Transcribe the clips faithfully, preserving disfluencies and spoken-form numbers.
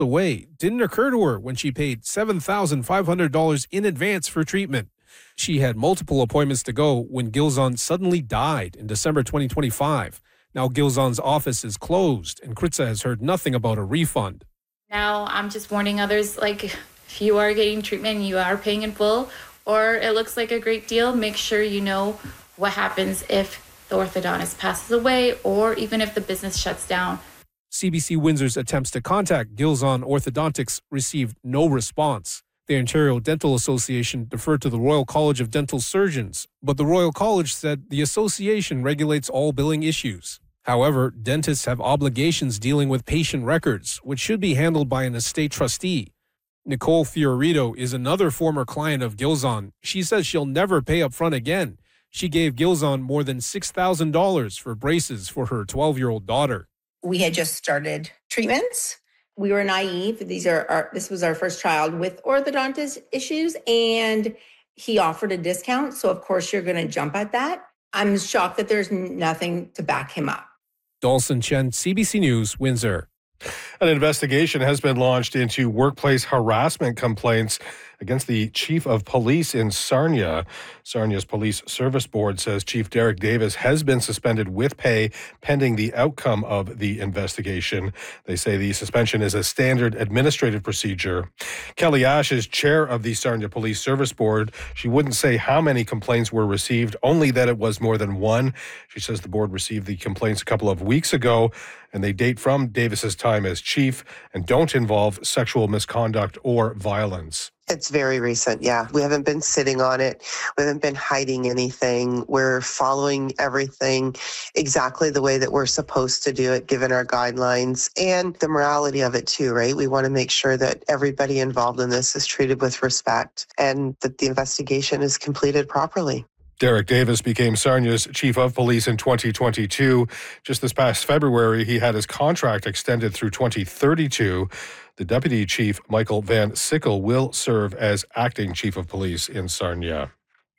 away didn't occur to her when she paid seven thousand five hundred dollars in advance for treatment. She had multiple appointments to go when Gilzon suddenly died in December twenty twenty-five. Now Gilzon's office is closed, and Kritza has heard nothing about a refund. Now I'm just warning others, like, if you are getting treatment and you are paying in full, or it looks like a great deal, make sure you know what happens if the orthodontist passes away or even if the business shuts down. C B C Windsor's attempts to contact Gilzon Orthodontics received no response. The Ontario Dental Association deferred to the Royal College of Dental Surgeons, but the Royal College said the association regulates all billing issues. However, dentists have obligations dealing with patient records, which should be handled by an estate trustee. Nicole Fiorito is another former client of Gilzon. She says she'll never pay up front again. She gave Gilzon more than six thousand dollars for braces for her twelve-year-old daughter. We had just started treatments. We were naive. These are our, this was our first child with orthodontist issues, and he offered a discount. So, of course, you're going to jump at that. I'm shocked that there's nothing to back him up. Dawson Chen, C B C News, Windsor. An investigation has been launched into workplace harassment complaints against the chief of police in Sarnia. Sarnia's police service board says Chief Derek Davis has been suspended with pay pending the outcome of the investigation. They say the suspension is a standard administrative procedure. Kelly Ash is chair of the Sarnia Police Service Board. She wouldn't say how many complaints were received, only that it was more than one. She says the board received the complaints a couple of weeks ago, and they date from Davis's time as chief and don't involve sexual misconduct or violence. It's very recent, yeah. We haven't been sitting on it. We haven't been hiding anything. We're following everything exactly the way that we're supposed to do it, given our guidelines and the morality of it too, right? We want to make sure that everybody involved in this is treated with respect and that the investigation is completed properly. Derek Davis became Sarnia's chief of police in twenty twenty-two. Just this past February, he had his contract extended through twenty thirty-two. The deputy chief, Michael Van Sickle, will serve as acting chief of police in Sarnia.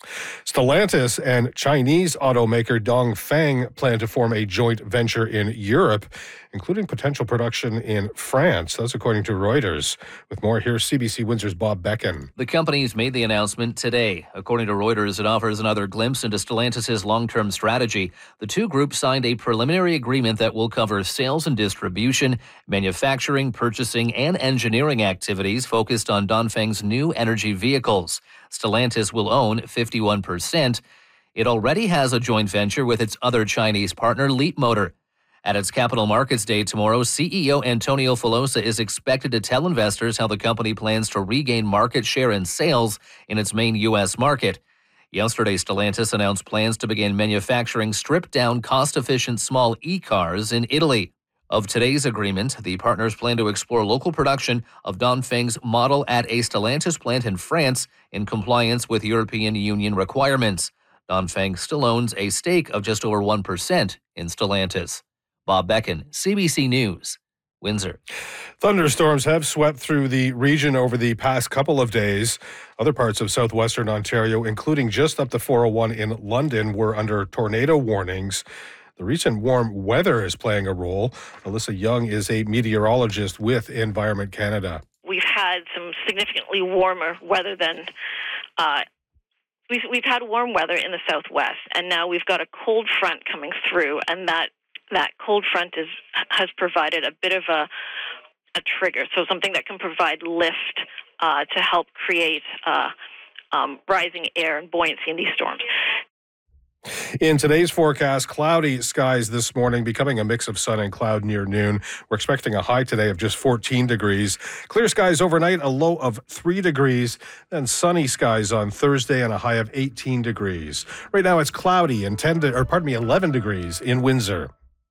Stellantis and Chinese automaker Dongfeng plan to form a joint venture in Europe, including potential production in France. That's according to Reuters. With more, here's C B C Windsor's Bob Becken. The companies made the announcement today. According to Reuters, it offers another glimpse into Stellantis' long-term strategy. The two groups signed a preliminary agreement that will cover sales and distribution, manufacturing, purchasing, and engineering activities focused on Dongfeng's new energy vehicles. Stellantis will own fifty-one percent. It already has a joint venture with its other Chinese partner, Leapmotor. At its Capital Markets Day tomorrow, C E O Antonio Filosa is expected to tell investors how the company plans to regain market share and sales in its main U S market. Yesterday, Stellantis announced plans to begin manufacturing stripped-down, cost-efficient small e-cars in Italy. Of today's agreement, the partners plan to explore local production of Dongfeng's model at a Stellantis plant in France in compliance with European Union requirements. Dongfeng still owns a stake of just over one percent in Stellantis. Bob Becken, C B C News, Windsor. Thunderstorms have swept through the region over the past couple of days. Other parts of southwestern Ontario, including just up the four oh one in London, were under tornado warnings. The recent warm weather is playing a role. Alyssa Young is a meteorologist with Environment Canada. We've had some significantly warmer weather than uh, we've, we've had warm weather in the southwest, and now we've got a cold front coming through, and that that cold front is has provided a bit of a a trigger, so something that can provide lift uh, to help create uh, um, rising air and buoyancy in these storms. In today's forecast, cloudy skies this morning, becoming a mix of sun and cloud near noon. We're expecting a high today of just fourteen degrees. Clear skies overnight, a low of three degrees. Then sunny skies on Thursday and a high of eighteen degrees. Right now it's cloudy and ten, to, or pardon me, eleven degrees in Windsor.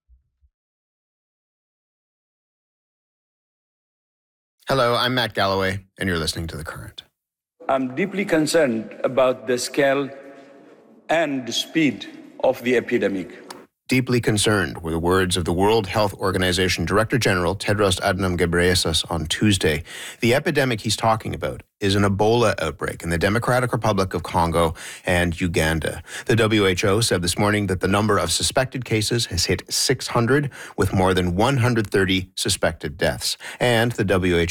Hello, I'm Matt Galloway, and you're listening to The Current. I'm deeply concerned about the scale and the speed of the epidemic. Deeply concerned were the words of the World Health Organization Director General Tedros Adhanom Ghebreyesus on Tuesday. The epidemic he's talking about is an Ebola outbreak in the Democratic Republic of Congo and Uganda. The W H O said this morning that the number of suspected cases has hit six hundred, with more than one hundred thirty suspected deaths. And the W H O